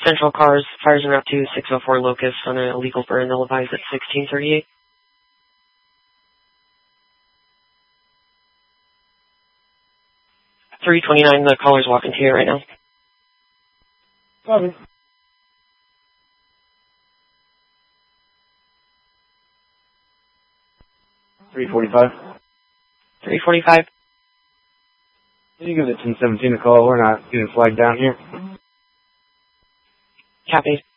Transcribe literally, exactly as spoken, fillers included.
Central Cars, fires en route to six oh four Locust on an illegal burn. They'll advise at sixteen thirty-eight. three twenty-nine, the caller's walking to you right now. Copy. three forty-five. three forty-five. Can you give the ten seventeen a call? We're not getting flagged down here. Copy.